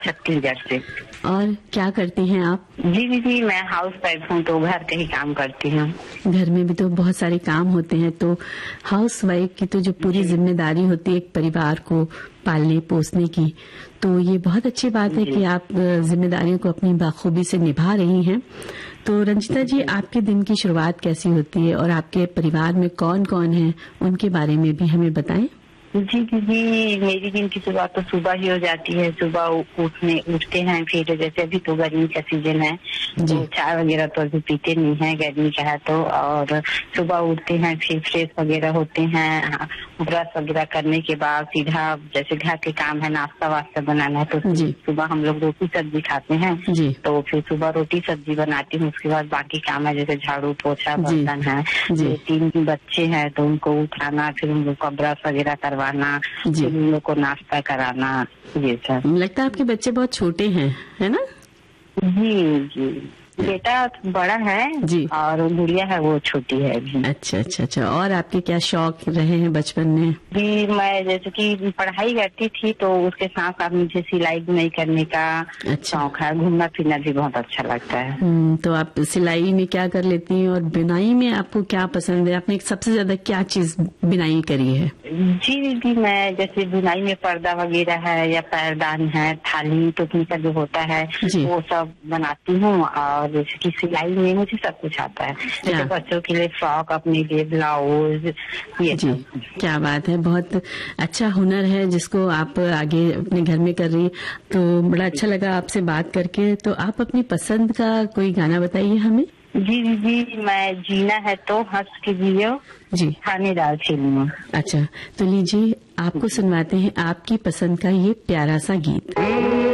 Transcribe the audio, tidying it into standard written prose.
छत्तीसगढ़ से। और क्या करती हैं आप? जी दीदी, मैं हाउस वाइफ हूँ, तो घर के ही काम करती हूँ। घर में भी तो बहुत सारे काम होते हैं, तो हाउस वाइफ की तो जो पूरी जिम्मेदारी होती है एक परिवार को पालने पोसने की, तो ये बहुत अच्छी बात है कि आप जिम्मेदारियों को अपनी बाखूबी से निभा रही हैं। तो रंजिता जी, आपके दिन की शुरुआत कैसी होती है और आपके परिवार में कौन कौन है, उनके बारे में भी हमें बताएं। जी दीदी, मेरी दिन की शुरुआत तो सुबह ही हो जाती है। सुबह उठते हैं, फिर जैसे अभी तो गर्मी का सीजन है, तो चाय वगैरह तो अभी पीते नहीं है, गर्मी का है तो। और सुबह उठते हैं, फिर फ्रेश वगैरह होते हैं, ब्रश वगैरह करने के बाद सीधा जैसे घर के काम है, नाश्ता वास्ता बनाना है, तो सुबह हम लोग रोटी सब्जी खाते हैं। तो फिर सुबह रोटी सब्जी बनाती हूँ। उसके बाद बाकी काम है, जैसे झाड़ू पोछा, बर्तन है। 3 बच्चे हैं तो उनको उठाना, फिर उन लोग का ब्रश वगैरह करवाना, फिर उन लोग को नाश्ता कराना, ये सब। लगता है आपके बच्चे बहुत छोटे हैं, है ना? जी, बेटा बड़ा है जी, और गुड़िया है वो छोटी है भी। अच्छा। और आपके क्या शौक रहे हैं बचपन में? जी, मैं जैसे कि पढ़ाई करती थी, तो उसके साथ साथ मुझे सिलाई बुनाई करने का शौक है। घूमना फिरना भी बहुत अच्छा लगता है। तो आप सिलाई में क्या कर लेती हैं और बुनाई में आपको क्या पसंद है? आपने सबसे ज्यादा क्या चीज बुनाई करी है? जी दीदी, मैं जैसे बुनाई में पर्दा वगैरह है या पैरदान है, थाली टोपी का जो होता है वो सब बनाती हूँ। और जैसे कि सिलाई में मुझे सब कुछ आता है, जैसे बच्चों के लिए फ्रॉक, अपने लिए ब्लाउज, ये सब। क्या बात है, बहुत अच्छा हुनर है जिसको आप आगे अपने घर में कर रही। तो बड़ा अच्छा लगा आपसे बात करके। तो आप अपनी पसंद का कोई गाना बताइए हमें। जी दीदी, मैं जीना है तो हंस के जियो जी, थानेदार फिल्म। अच्छा, तो लीजिए आपको सुनवाते हैं आपकी पसंद का ये प्यारा सा गीत।